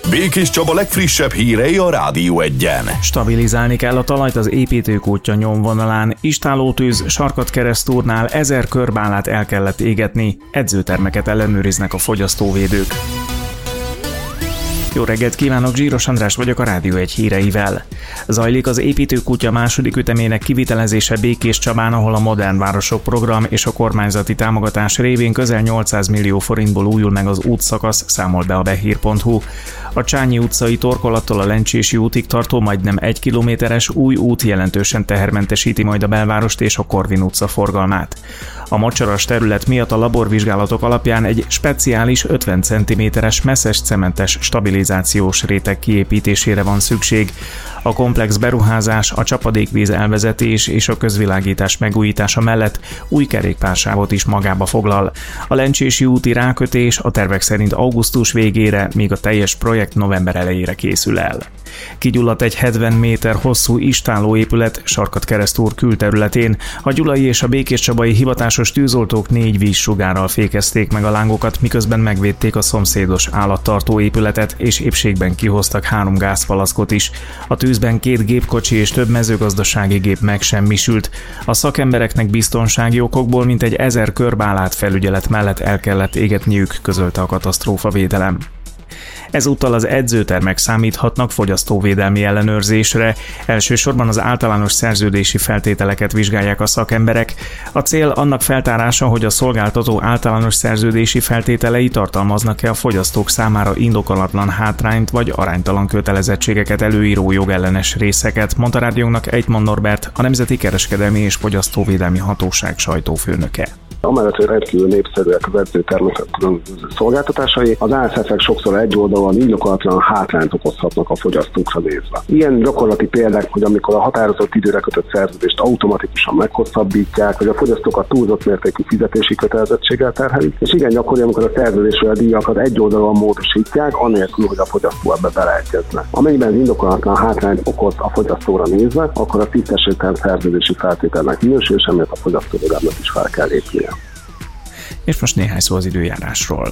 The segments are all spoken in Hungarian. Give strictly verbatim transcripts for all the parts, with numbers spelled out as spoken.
Békés Csaba legfrissebb hírei a Rádió Egyen. Stabilizálni kell a talajt az építőkútja nyomvonalán. Istállótűz Sarkadkeresztúrnál ezer körbálát el kellett égetni. Edzőtermeket ellenőriznek a fogyasztóvédők. Jó reggelt kívánok, Zsíros András vagyok a Rádió Egy híreivel. Zajlik az építőkútja második ütemének kivitelezése Békés Csabán, ahol a Modern Városok program és a kormányzati támogatás révén közel nyolcszáz millió forintból újul meg az útszakasz, számol be a behír pont hu. A Csányi utcai torkolattól a Lencsési útig tartó majdnem egy kilométeres új út jelentősen tehermentesíti majd a belvárost és a Korvin utca forgalmát. A mocsaras terület miatt a laborvizsgálatok alapján egy speciális ötven centiméteres messzes cementes stabilizációs réteg kiépítésére van szükség. A komplex beruházás, a csapadékvíz elvezetés és a közvilágítás megújítása mellett új kerékpársávot is magába foglal. A Lencsési úti rákötés a tervek szerint augusztus végére, míg a teljes projekt november elejére készül el. Kigyulladt egy hetven méter hosszú istállóépület Sarkadkeresztúr külterületén. A gyulai és a békéscsabai hivatásos tűzoltók négy vízsugárral fékezték meg a lángokat, miközben megvédték a szomszédos állattartó épületet, és épségben kihoztak három gázpalaszkot is. A tűzben két gépkocsi és több mezőgazdasági gép megsemmisült. A szakembereknek biztonsági okokból mintegy ezer körbálát felügyelet mellett el kellett égetniük, közölte a katasztrófavédelem. Ezúttal az edzőtermek számíthatnak fogyasztóvédelmi ellenőrzésre. Elsősorban az általános szerződési feltételeket vizsgálják a szakemberek. A cél annak feltárása, hogy a szolgáltató általános szerződési feltételei tartalmaznak-e a fogyasztók számára indokolatlan hátrányt vagy aránytalan kötelezettségeket előíró jogellenes részeket, mondta rádiónknak Egyman Norbert, a Nemzeti Kereskedelmi és Fogyasztóvédelmi Hatóság sajtófőnöke. Amellett, hogy rendkívül népszerűek az edzőtermek szolgáltatásai, az á es ef-ek sokszor egyoldalúan indokolatlan hátrányt okozhatnak a fogyasztókra nézve. Ilyen gyakorlati példák, hogy amikor a határozott időre kötött szerződést automatikusan meghosszabbítják, vagy a fogyasztókat túlzott mértékű fizetési kötelezettséggel terhelik, és igen gyakori, amikor a szerződésről a díjakat egyoldalúan módosítják, anélkül, hogy a fogyasztó ebbe beleegyezne. Amennyiben az indokolatlan hátrányt okoz a fogyasztóra nézve, akkor a tisztességtelen szerződési feltételnek minősül, és emiatt a fogyasztóvédelemnek is fel kell lépnie. És most néhány szó az időjárásról.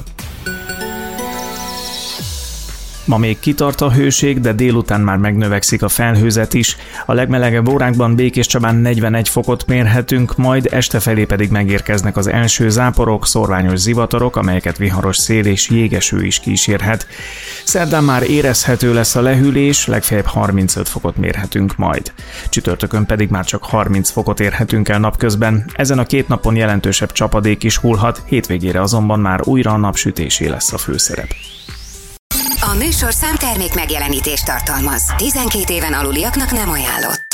Ma még kitart a hőség, de délután már megnövekszik a felhőzet is. A legmelegebb órákban Békés Csabán negyvenegy fokot mérhetünk, majd este felé pedig megérkeznek az első záporok, szorványos zivatarok, amelyeket viharos szél és jégeső is kísérhet. Szerdán már érezhető lesz a lehűlés, legfeljebb harmincöt fokot mérhetünk majd. Csütörtökön pedig már csak harminc fokot érhetünk el napközben. Ezen a két napon jelentősebb csapadék is hullhat, hétvégére azonban már újra a napsütésé lesz a főszerep. A műsorszám termék megjelenítést tartalmaz. tizenkét éven aluliaknak nem ajánlott.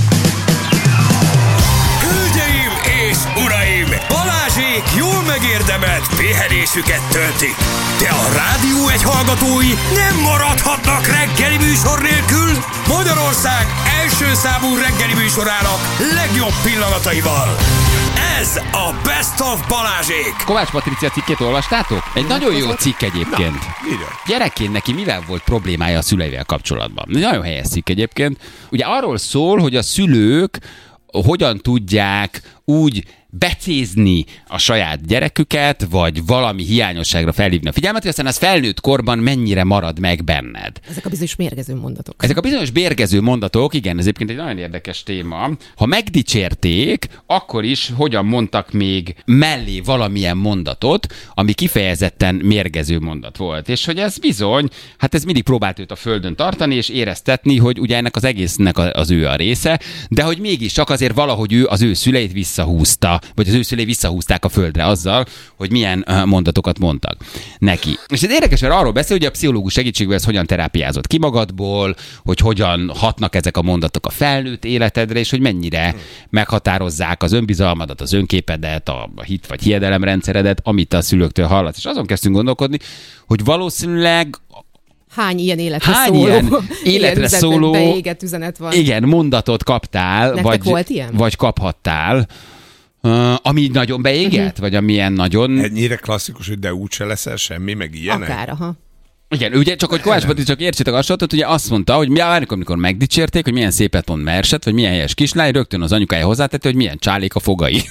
Hölgyeim és uraim! Balázsék jól megérdemelt pihenésüket töltik. De a Rádió Egy hallgatói nem maradhatnak reggeli műsor nélkül. Magyarország első számú reggeli műsorának legjobb pillanataival. Ez a Best of Balázsék! Kovács Patricia cikkét olvastátok? Egy nem nagyon jó cikk egyébként. Na, gyerekként neki mivel volt problémája a szüleivel kapcsolatban? Nagyon helyes cikk egyébként. Ugye arról szól, hogy a szülők hogyan tudják úgy becézni a saját gyereküket, vagy valami hiányosságra felhívni a figyelmet, hogy aztán az felnőtt korban mennyire marad meg benned. Ezek a bizonyos mérgező mondatok. Ezek a bizonyos mérgező mondatok, igen, ez egyébként egy nagyon érdekes téma. Ha megdicsérték, akkor is hogyan mondtak még mellé valamilyen mondatot, ami kifejezetten mérgező mondat volt. És hogy ez bizony, hát ez mindig próbált őt a földön tartani, és éreztetni, hogy ugye ennek az egésznek az ő a része, de hogy mégis csak azért valahogy ő az ő szüleit visszahúzta, vagy az ő szülei visszahúzták a földre azzal, hogy milyen mondatokat mondtak neki. És ez érdekes, mert arról beszél, hogy a pszichológus segítségével ez hogyan terápiázott ki magadból, hogy hogyan hatnak ezek a mondatok a felnőtt életedre, és hogy mennyire meghatározzák az önbizalmadat, az önképedet, a hit vagy hiedelemrendszeredet, amit a szülőktől hallasz. És azon kezdtünk gondolkodni, hogy valószínűleg hány ilyen életre Hány szóló, ilyen életre ilyen szóló beégett üzenet van. Igen, mondatot kaptál, vagy, volt ilyen? vagy kaphattál, uh, ami nagyon beégett, uh-huh. vagy amilyen nagyon... Ennyire klasszikus, hogy de úgyse leszel semmi, meg ilyenek? Akár, aha. Igen, ugye csak, hogy Kovács Pati, csak értsétek a sorozatot, ugye azt mondta, hogy amikor, amikor megdicsérték, hogy milyen szépet mond Merset, vagy milyen helyes kislány, rögtön az anyukája hozzátette, hogy milyen csálék a fogai.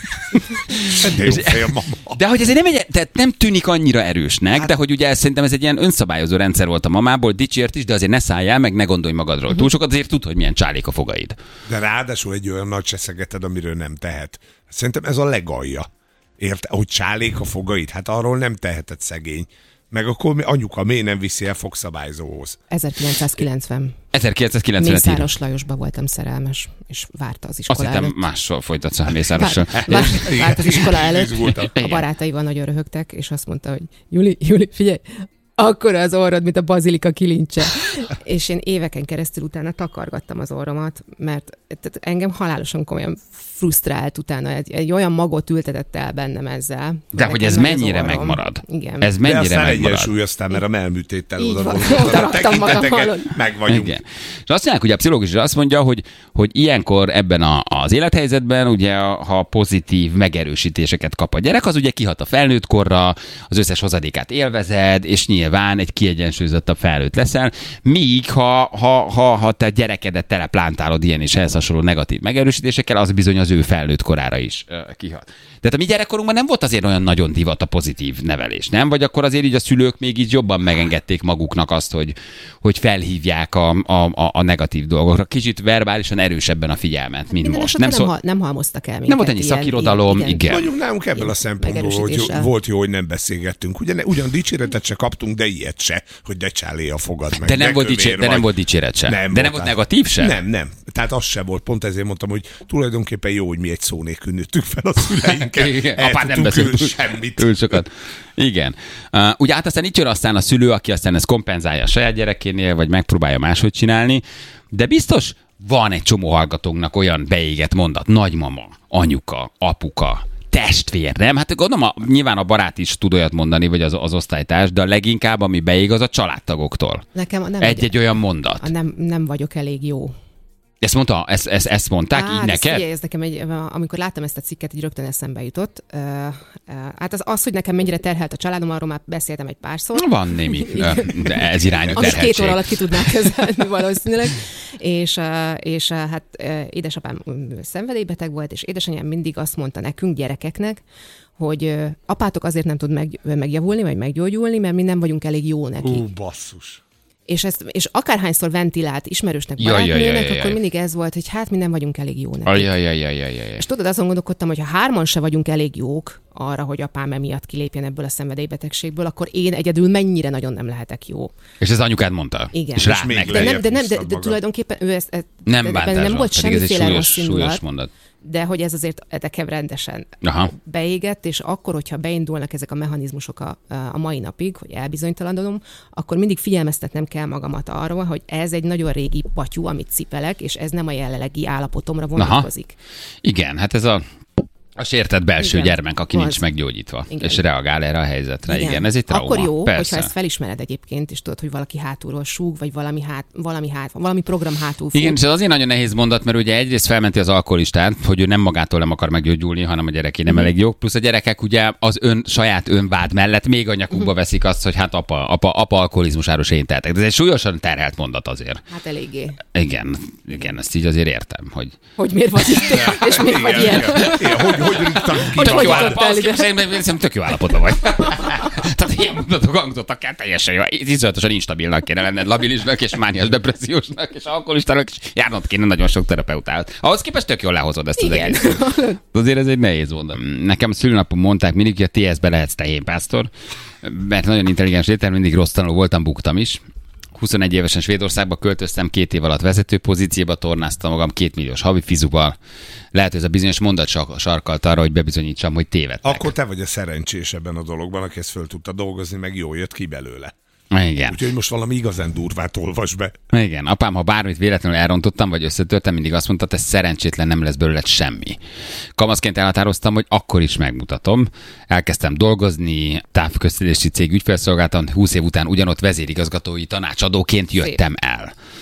De, jó fej a mama. De hogy ezért nem, egy, tehát nem tűnik annyira erősnek, hát, de hogy ugye szerintem ez egy ilyen önszabályozó rendszer volt a mamából, dicsért is, de azért ne szálljál meg, ne gondolj magadról. Uh-huh. Túl sokat azért tud, hogy milyen csálék a fogaid. De ráadásul egy olyan nagy cseszegeted, amiről nem tehet. Szerintem ez a legalja. Érte, hogy csálék a fogaid? Hát arról nem teheted, szegény. Meg akkor mi, anyuka, miért nem viszi el fogszabályzóhoz? ezerkilencszázkilencven. ezerkilencszázkilencven. Mészáros Lajosba voltam szerelmes, és várta az iskola Azt előtt. hittem mással folytatsz a Mészárossal. Vár, vár, várt az iskola előtt. A barátaival nagyon röhögtek, és azt mondta, hogy Juli, Juli, figyelj, akkora az orrod, mint a bazilika kilincse. És én éveken keresztül utána takargattam az orromat, mert tehát engem halálosan komolyan frusztrált utána. Egy, egy olyan magot ültetett el bennem ezzel. De hogy ez mennyire megmarad. Igen. Ez mennyire De aztán megmarad. egyensúlyoztál, mert a melműtéttel Így oda van. volt. Oda raktam magam, hallod? Meg vagyunk. Igen. És azt mondják, hogy a pszichológus is azt mondja, hogy, hogy ilyenkor ebben a, az élethelyzetben, ugye, ha pozitív megerősítéseket kap a gyerek, az ugye kihat a felnőtt korra, az összes hozadékát élvezed, és nyilván egy kiegyensúlyozottabb felnőtt leszel, míg ha, ha, ha, ha te gyerekedet teleplántálod ilyen és ehhez hasonló negatív megerősítésekkel, az bizony az ő felnőtt korára is uh, kihat. Tehát a mi gyerekkorunkban nem volt azért olyan nagyon divat a pozitív nevelés, nem? Vagy akkor azért így a szülők még így jobban megengedték maguknak azt, hogy, hogy felhívják a, a, a negatív dolgokra. Kicsit verbálisan erősebben a figyelmet, mint Minden most. Nem, Nem, nem, szó... ha, nem halmoztak el minket. nem volt ennyi ilyen, szakirodalom, igen. igen. Mondjuk nálunk ebből a szempontból hogy volt jó, hogy nem beszélgettünk. Ugye, ugyan dicséretet se kaptunk, de ilyet se, hogy de csálé a fogad meg. De nem, de volt, dicsé, de nem volt dicséret sem. Nem de nem volt negatív sem? Nem, nem. Tehát az sem volt. Pont ezért mondtam, hogy tulajdonképpen jó, hogy mi egy szó nélkül nőttük fel a szüleinket. Apád nem beszélt semmit. Túl sokat. Igen. Uh, ugye hát aztán itt jön aztán a szülő, aki aztán ezt kompenzálja a saját gyerekénél, vagy megpróbálja máshogy csinálni, de biztos van egy csomó hallgatónknak olyan beégett mondat, nagymama, anyuka, apuka, testvér, nem? Hát gondolom, a, nyilván a barát is tud olyat mondani, vagy az, az osztálytárs, de a leginkább, ami beég, az a családtagoktól. Nekem nem Egy-egy olyan mondat. Nem, nem vagyok elég jó. Ezt mondta, ezt, ezt, ezt mondták Á, így neked? Figyelj, ez nekem egy, amikor láttam ezt a cikket, így rögtön eszembe jutott. Uh, uh, hát az, az, hogy nekem mennyire terhelt a családom, arról már beszéltem egy párszor. Van némi, de ez irányú Amit terheltség. két óra alatt ki tudnák kezelni valószínűleg. És, uh, és uh, hát uh, édesapám szenvedélybeteg volt, és édesanyám mindig azt mondta nekünk, gyerekeknek, hogy uh, apátok azért nem tud meg, megjavulni, vagy meggyógyulni, mert mi nem vagyunk elég jó neki. Ú, basszus. És, ezt, és akárhányszor ventilált ismerősnek, Jaj, barátnőnek, jaj, jaj, jaj. akkor mindig ez volt, hogy hát mi nem vagyunk elég jó neki. Ajajajajajajaj. És tudod, azon gondolkodtam, hogy ha hárman se vagyunk elég jók arra, hogy apám emiatt kilépjen ebből a szenvedélybetegségből, akkor én egyedül mennyire nagyon nem lehetek jó. És ez anyukád mondta? Igen. És És rá még meg. De nem, de nem, de, de magad. tulajdonképpen ő ezt, ezt Nem de, bántás nem van, volt pedig ez egy semmiféle súlyos, rossz súlyos indulat, mondat. de hogy ez azért nekem rendesen Aha. beégett, és akkor, hogyha beindulnak ezek a mechanizmusok a, a mai napig, hogy elbizonytalanodom, akkor mindig figyelmeztetnem kell magamat arról, hogy ez egy nagyon régi patyú, amit cipelek, és ez nem a jelenlegi állapotomra vonatkozik. Igen, hát ez a a sértett belső Igen. gyermek, aki Az. nincs meggyógyítva, Igen. és reagál erre a helyzetre. Igen, Igen ez egy trauma. Akkor jó, persze. hogyha ezt felismered egyébként, és tudod, hogy valaki hátulról súg, vagy valami hát, valami hát, valami program hátul fut. Igen, és ez azért nagyon nehéz mondat, mert ugye egyrészt felmenti az alkoholistát, hogy ő nem magától nem akar meggyógyulni, hanem a gyereké nem elég jó. Plusz a gyerekek ugye az ön, saját önvád mellett még a nyakukba veszik azt, hogy hát apa, apa, apa alkoholizmusáros én tehetek. De ez egy súlyosan terhelt mondat azért. Hát eléggé. Igen, igen, ezt így azért értem, hogy... Hogy miért vagy itt, és miért vagy ilyen. Igen, hogy, hogy rúgtam ki? Hogy Tök hogy jó jutott állapot, el azt ide? képzelem, szerintem tök jó állapotban vagy. Tehát ilyen mondatok hangzottak el, teljesen jó. Iszonyatosan instabilnak kéne lenned, labilisnak és mániás depressziósnak és alkoholistának, és járnod kéne nagyon sok terapeutát. Ahhoz képest tök jól lehozod ezt az Igen. egészet. Azért ez egy nehéz mondat. Nekem a szülőnapon mondták mindig, hogy a té es-be lehetsz tehénpásztor, mert nagyon intelligens létel, mindig rossz tanuló voltam, buktam is. huszonegy évesen Svédországba költöztem, két év alatt vezető pozícióba tornáztam magam két milliós havi fizuval. Lehet, hogy ez a bizonyos mondat sarkalt arra, hogy bebizonyítsam, hogy tévedtek. Akkor te vagy a szerencsés ebben a dologban, aki ezt föl tudta dolgozni, meg jól jött ki belőle. Igen. Úgyhogy most valami igazán durvát olvas be. Igen, apám, ha bármit véletlenül elrontottam, vagy összetörtem, mindig azt mondta, te szerencsétlen, nem lesz belőled semmi. Kamaszként elhatároztam, hogy akkor is megmutatom. Elkezdtem dolgozni, távközlési cég ügyfélszolgáltam, húsz év után ugyanott vezérigazgatói tanácsadóként jöttem el.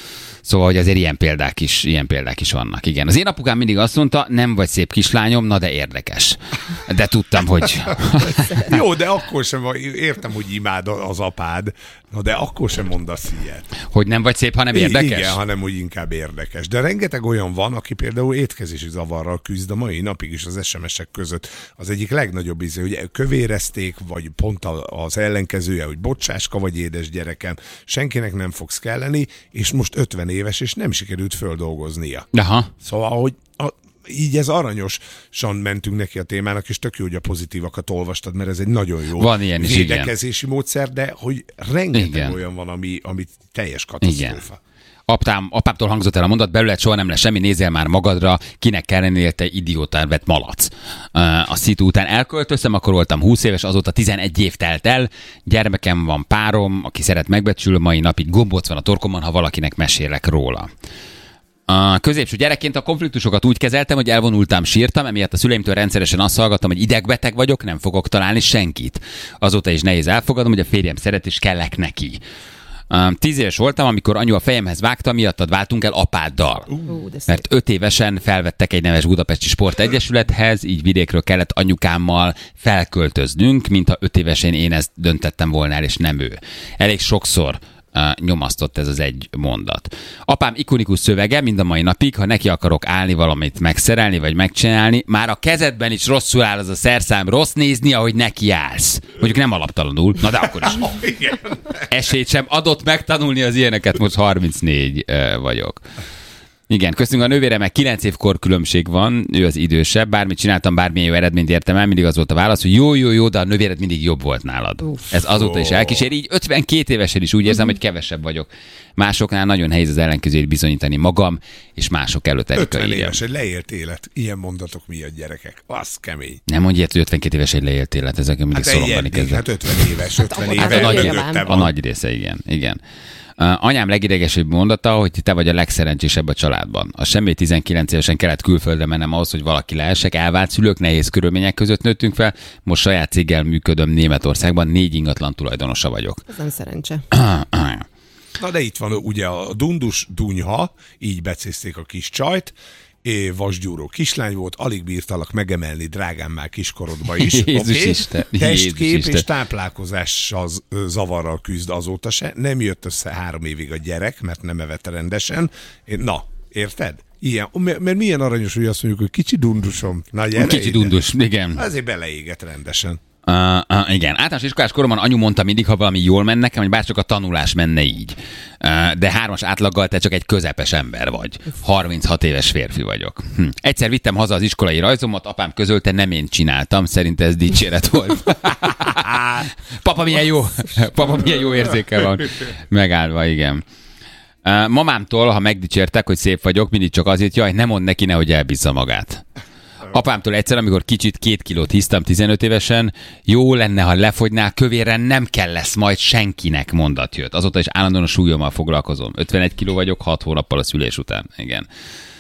Szóval, hogy azért ilyen példák is, ilyen példák is vannak. Igen. Az én apukám mindig azt mondta, nem vagy szép kislányom, na de érdekes. De tudtam, hogy... Jó, de akkor sem, értem, hogy imád az apád, na de akkor sem mondasz ilyet. Hogy nem vagy szép, hanem érdekes? Igen, hanem úgy inkább érdekes. De rengeteg olyan van, aki például étkezési zavarral küzd a mai napig is az es em es-ek között. Az egyik legnagyobb íze, hogy kövérezték, vagy pont az ellenkezője, hogy bocsáska vagy édes gyerekem, senkinek nem fogsz kelleni, és most ötven éves, és nem sikerült földolgoznia. Aha. Szóval, hogy a, így ez aranyosan mentünk neki a témának, és tök jó, hogy a pozitívakat olvastad, mert ez egy nagyon jó van ilyen is, védekezési igen. módszer, de hogy rengeteg igen. olyan van, ami, ami teljes katasztrófa. Igen. Apám, apámtól hangzott el a mondat, belőled soha nem lesz semmi, nézzél már magadra, kinek kell lennél, te idiótán vett malac. A szitu után elköltöztem, akkor voltam húsz éves, azóta tizenegy év telt el, gyermekem van, párom, aki szeret megbecsül, mai napig gombóc van a torkomon, ha valakinek mesélek róla. A középső gyerekként a konfliktusokat úgy kezeltem, hogy elvonultam, sírtam, emiatt a szüleimtől rendszeresen azt hallgattam, hogy idegbeteg vagyok, nem fogok találni senkit. Azóta is nehéz elfogadom, hogy a férjem szeret és kellek neki. Tíz éves voltam, amikor anyu a fejemhez vágta, miattad váltunk el apáddal. Uh, Mert öt évesen felvettek egy neves budapesti sportegyesülethez, így vidékről kellett anyukámmal felköltöznünk, mintha öt évesen én ezt döntettem volna el, és nem ő. Elég sokszor Uh, nyomasztott ez az egy mondat. Apám ikonikus szövege mind a mai napig, ha neki akarok állni valamit megszerelni, vagy megcsinálni, már a kezedben is rosszul áll az a szerszám, rossz nézni, ahogy neki állsz. Mondjuk nem alaptalanul, na de akkor is. Esélyt sem adott megtanulni az ilyeneket, most harmincnégy uh, vagyok. Igen, köszönjük a nővére, meg kilenc év korkülönbség van, ő az idősebb, bármit csináltam, bármilyen jó eredményt értem el, mindig az volt a válasz, hogy jó, jó, jó, de a nővéred mindig jobb volt nálad. Uf. Ez azóta is elkísér, így ötvenkét évesen is úgy érzem, hogy kevesebb vagyok. Másoknál nagyon nehéz az ellenkezőjét bizonyítani magam, és mások előtt Erika írja. ötven éves, egy leélt élet. Ilyen mondatok miatt, gyerekek. Az kemény. Nem mondj ilyet, hogy ötvenkét éves egy leélt élet, ezek mindig hát szorongani kezdek. Hát ötven éves, ötven éves. Hát a, nagy, a nagy része, igen, igen. Uh, anyám legidegesebb mondata, hogy te vagy a legszerencsésebb a családban. A semmi tizenkilenc évesen kellett külföldre mennem ahhoz, hogy valaki lehessek. Elvált szülők, nehéz körülmények között nőttünk fel. Most saját céggel működöm Németországban, négy ingatlan tulajdonosa vagyok. Ez nem szerencse. Na de itt van ugye a dundus dunyha, így becézték a kis csajt, é, vasgyúró kislány volt, alig bírtalak megemelni, drágám, már kiskorodba is. Jézus okay? Isten. Testkép Jézus Isten. És táplálkozással zavarral küzd azóta se. Nem jött össze három évig a gyerek, mert nem evett rendesen. Na, érted? Ilyen, mert milyen aranyos, hogy azt mondjuk, hogy kicsi dundusom. Na, gyere, kicsi dundus, igen. Azért beleégett rendesen. Uh, uh, igen, általános iskolás koromban anyu mondta mindig, ha valami jól menne nekem, hogy bárcsak a tanulás menne így. Uh, de hármas átlaggal te csak egy közepes ember vagy. harminchat éves férfi vagyok. Hm. Egyszer vittem haza az iskolai rajzomat, apám közölte, nem én csináltam, szerint ez dicséret volt. Papa milyen jó, papa milyen jó érzéke van. Megállva, igen. Uh, mamámtól, ha megdicsértek, hogy szép vagyok, mindig csak azért, jaj, nem mond neki, nehogy elbízza magát. Apámtól egyszer, amikor kicsit két kilót hisztam tizenöt évesen, jó lenne, ha lefogynál, kövérre nem kell lesz majd senkinek, mondat jött. Azóta is állandóan a súlyommal foglalkozom. ötvenegy kiló vagyok, hat hónappal a szülés után. Igen.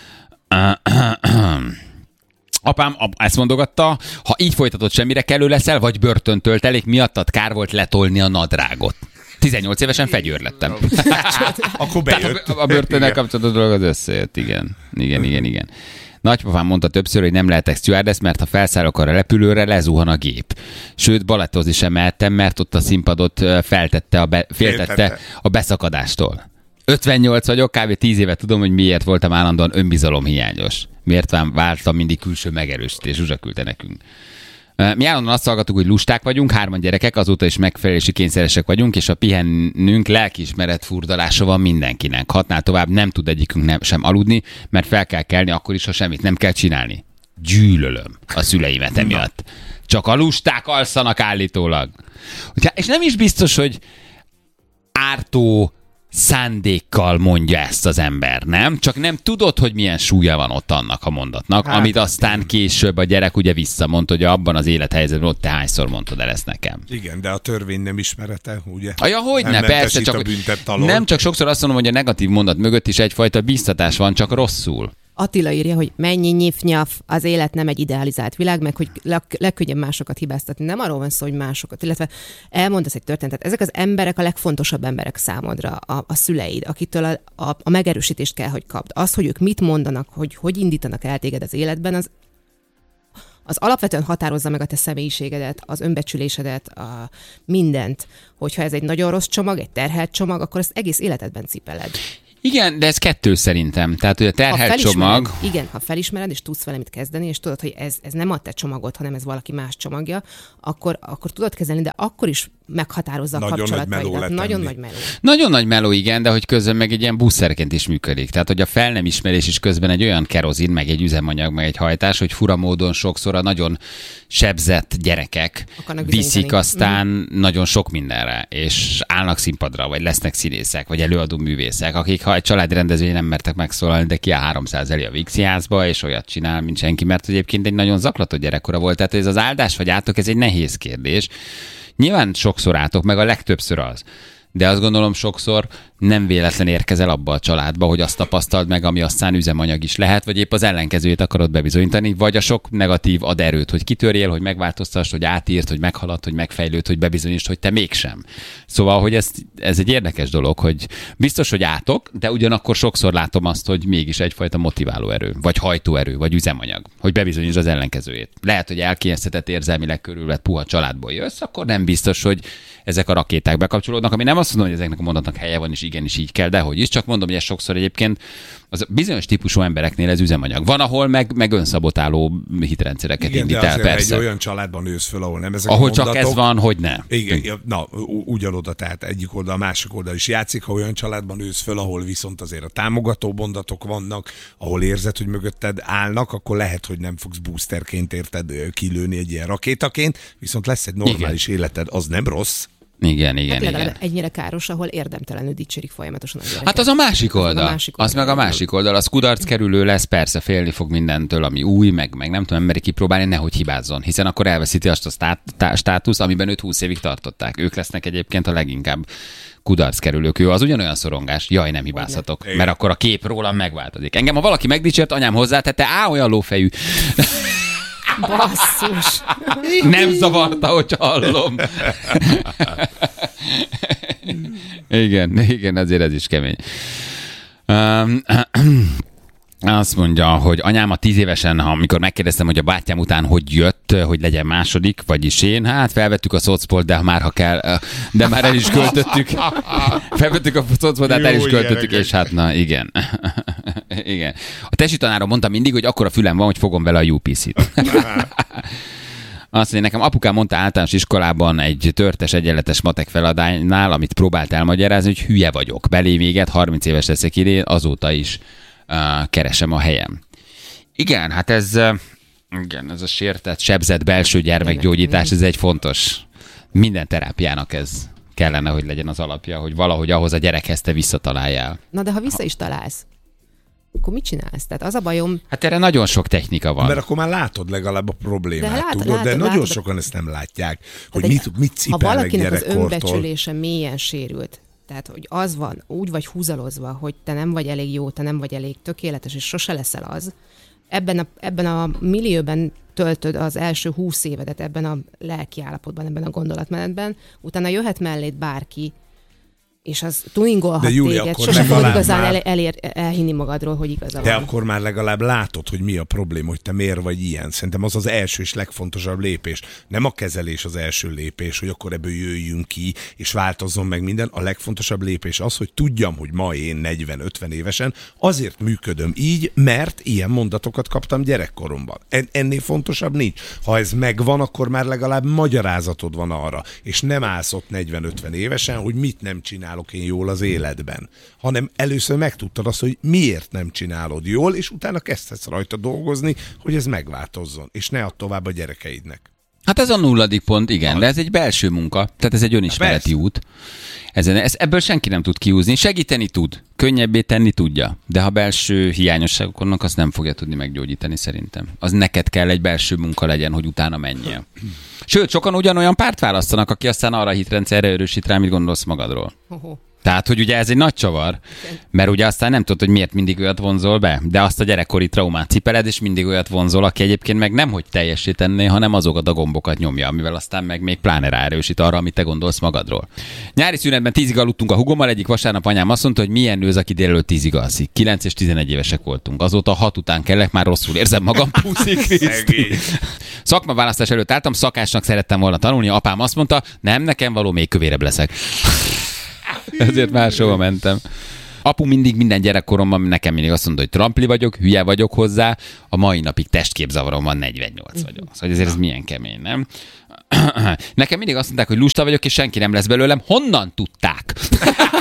Apám ezt mondogatta, ha így folytatod, semmire kellő leszel, vagy börtön töltelék, miattad kár volt letolni a nadrágot. tizennyolc évesen fegyőr lettem. Akkor bejött. A, a börtönnel kapcsolatos dolog az összejött, igen. Igen, igen, igen. Nagypapám mondta többször, hogy nem lehetek stewardess, mert ha felszállok arra repülőre, lezuhan a gép. Sőt, balettozni sem mehettem, mert ott a színpadot feltette a be, féltette a beszakadástól. ötvennyolc vagyok, kb. tíz éve tudom, hogy miért voltam állandóan önbizalomhiányos. Miért váltam mindig külső megerősítés, Zsuzsa küldte nekünk. Mi állandóan azt hallgattuk, hogy lusták vagyunk, hárman gyerekek, azóta is megfelelési kényszeresek vagyunk, és a pihennünk lelkiismeret furdalása van mindenkinek. Hatnál tovább nem tud egyikünk nem, sem aludni, mert fel kell kelni akkor is, ha semmit nem kell csinálni. Gyűlölöm a szüleimet emiatt. Csak a lusták alszanak állítólag. És nem is biztos, hogy ártó szándékkal mondja ezt az ember, nem? Csak nem tudod, hogy milyen súlya van ott annak a mondatnak, hát, amit aztán később a gyerek ugye visszamondta, hogy abban az élethelyzetben ott te hányszor mondtad el ezt nekem. Igen, de a törvény nem ismerete, ugye? Ja, hogyne, persze, csak nem csak sokszor azt mondom, hogy a negatív mondat mögött is egyfajta biztatás van, csak rosszul. Attila írja, hogy mennyi nyif-nyaf, az élet nem egy idealizált világ, meg hogy legkönnyebb másokat hibáztatni. Nem arról van szó, hogy másokat, illetve elmondasz egy történetet. Ezek az emberek a legfontosabb emberek számodra, a, a szüleid, akitől a, a, a megerősítést kell, hogy kapd. Az, hogy ők mit mondanak, hogy hogy indítanak el téged az életben, az az alapvetően határozza meg a te személyiségedet, az önbecsülésedet, a mindent. Hogyha ez egy nagyon rossz csomag, egy terhelt csomag, akkor ezt egész életedben cipeled. Igen, de ez kettő szerintem. Tehát, hogy a terhelt csomag... Igen, ha felismered, és tudsz vele mit kezdeni, és tudod, hogy ez, ez nem a te csomagod, hanem ez valaki más csomagja, akkor, akkor tudod kezelni, de akkor is meghatározza a kapcsolataidat. Nagyon nagy meló. Nagyon nagy meló, igen, de hogy közben meg egy ilyen buszerként is működik. Tehát, hogy a fel nem ismerés is közben egy olyan kerozin, meg egy üzemanyag, meg egy hajtás, hogy fura módon sokszor a nagyon sebzett gyerekek viszik aztán mm. nagyon sok mindenre, és állnak színpadra, vagy lesznek színészek, vagy előadó művészek, akik ha egy családi rendezvényen nem mertek megszólalni, de ki a háromszáz elé a Vígszínházba, és olyat csinál, mint senki, mert egyébként egy nagyon zaklatott gyerekkora volt. Tehát ez az áldás vagy átok, ez egy nehéz kérdés. Nyilván sokszor átok, meg a legtöbbször az. De azt gondolom sokszor nem véletlen érkezel abba a családba, hogy azt tapasztald meg, ami aztán üzemanyag is lehet, vagy épp az ellenkezőjét akarod bebizonyítani, vagy a sok negatív ad erőt, hogy kitörjél, hogy megváltoztass, hogy átírt, hogy meghalad, hogy megfejlőd, hogy bebizonyítsd, hogy te mégsem. Szóval, hogy ez, ez egy érdekes dolog, hogy biztos, hogy átok, de ugyanakkor sokszor látom azt, hogy mégis egyfajta motiváló erő, vagy hajtóerő, vagy üzemanyag, hogy bebizonyítsd az ellenkezőjét. Lehet, hogy elkényeztetett érzelmileg körülvett puha családból jössz, akkor nem biztos, hogy ezek a rakéták bekapcsolódnak, ami nem azt mondom, hogy ezeknek a mondatnak helye van, és igenis így kell, de hogy is, csak mondom, hogy ez sokszor egyébként az bizonyos típusú embereknél ez üzemanyag. Van, ahol meg, meg önszabotáló hitrendszereket igen, indít de el, persze. Egy olyan családban nősz föl, ahol nem ezek ahol a mondatok. Csak ez van, hogy ne. Igen, na, ugyanoda, tehát egyik oldal, a másik oldal is játszik, ha olyan családban nősz föl, ahol viszont azért a támogató mondatok vannak, ahol érzed, hogy mögötted állnak, akkor lehet, hogy nem fogsz boosterként érted kilőni egy ilyen rakétaként, viszont lesz egy normális igen. életed, az nem rossz. Igen, igen, hát igen. Ennyire káros, ahol érdemtelenül dicsérik folyamatosan a gyereket. Hát az a másik oldal. Az, a másik oldal. Az meg a másik oldal. Az kudarc kerülő lesz, persze félni fog mindentől, ami új, meg, meg nem tudom, emberi kipróbálni, nehogy hibázzon. Hiszen akkor elveszíti azt a stát, tá, státuszt, amiben őt húsz évig tartották. Ők lesznek egyébként a leginkább kudarc kerülők. Ő az ugyanolyan szorongás, jaj, nem hibázhatok, mert akkor a kép rólam megváltozik. Engem, ha valaki megdicsért, anyám hozzátette, á, olyan lófejű. Basszus. Nem zavarta, hogy hallom. igen, igen, azért ez is kemény. Um, azt mondja, hogy anyám a tíz évesen, amikor megkérdeztem, hogy a bátyám után hogy jött, hogy legyen második, vagyis én, hát felvettük a szocpolt, de már ha kell, de már el is költöttük. Felvettük a szocpolt, de hát el is költöttük, és hát na, igen. igen. A tesi tanárom mondta mindig, hogy akkora fülem van, hogy fogom vele a U P C-t. Azt mondja, nekem apukám mondta általános iskolában egy törtes egyenletes matek feladánynál, amit próbált elmagyarázni, hogy hülye vagyok. Belé véget, harminc éves leszek idén, azóta is uh, keresem a helyem. Igen, hát ez, uh, igen, ez a sértett, sebzett belső gyermekgyógyítás, ez egy fontos, minden terápiának ez kellene, hogy legyen az alapja, hogy valahogy ahhoz a gyerekhez te visszataláljál. Na de ha vissza is találsz, akkor mit csinálsz? Tehát az a bajom... Hát erre nagyon sok technika van. Mert akkor már látod legalább a problémát, de, lát, tudod, látod, de látod, nagyon látod, sokan ezt nem látják, hogy egy, mit, mit cipelnek gyerekkortól. Ha valakinek az önbecsülése mélyen sérült, tehát hogy az van, úgy vagy húzalozva, hogy te nem vagy elég jó, te nem vagy elég tökéletes, és sose leszel az, ebben a, ebben a millióben töltöd az első húsz évedet, ebben a lelki állapotban, ebben a gondolatmenetben, utána jöhet melléd bárki, és az tuningolhat téged, sose fogod igazán el, elér, elhinni magadról, hogy igaza de van. De akkor már legalább látod, hogy mi a probléma, hogy te miért vagy ilyen. Szerintem az az első és legfontosabb lépés. Nem a kezelés az első lépés, hogy akkor ebből jöjjünk ki, és változzon meg minden. A legfontosabb lépés az, hogy tudjam, hogy ma én negyven-ötven évesen azért működöm így, mert ilyen mondatokat kaptam gyerekkoromban. Ennél fontosabb nincs. Ha ez megvan, akkor már legalább magyarázatod van arra, és nem állsz ott negyven-ötven évesen, hogy mit nem csinál én jól az életben, hanem először megtudtad azt, hogy miért nem csinálod jól, és utána kezdhetsz rajta dolgozni, hogy ez megváltozzon, és ne add tovább a gyerekeidnek. Hát ez a nulladik pont, igen, az. De ez egy belső munka, tehát ez egy önismereti út. Ezen, ez, ebből senki nem tud kiúzni, segíteni tud, könnyebbé tenni tudja, de ha belső hiányosságok vannak, azt nem fogja tudni meggyógyítani szerintem. Az neked kell egy belső munka legyen, hogy utána menjél. Sőt, sokan ugyanolyan párt választanak, aki aztán arra a hitrendszerre erősít rá, mit gondolsz magadról. Oho. Tehát, hogy ugye ez egy nagy csavar, mert ugye aztán nem tudod, hogy miért mindig olyat vonzol be, de azt a gyerekkori traumát cipeled, és mindig olyat vonzol, aki egyébként meg nem hogy teljesítené, hanem azokat a gombokat nyomja, amivel aztán meg még pláne ráerősít arra, amit te gondolsz magadról. Nyári szünetben tízig aludtunk a hugommal, egyik vasárnap anyám azt mondta, hogy milyen nő az, aki délelőtt tízig alszik. kilenc és tizenegy évesek voltunk. Azóta hat után kellek, már rosszul érzem magam. Puszi Kriszti. Szakmaválasztás előtt álltam, szakásnak szerettem volna tanulni, apám azt mondta, nem, nekem való, még kövérebb leszek. Ezért máshova mentem. Apu mindig minden gyerekkoromban nekem mindig azt mondta, hogy trampli vagyok, hülye vagyok hozzá, a mai napig testképzavarom van, negyvennyolc vagyok. Szóval ezért ez milyen kemény, nem? Nekem mindig azt mondták, hogy lusta vagyok, és senki nem lesz belőlem. Honnan tudták?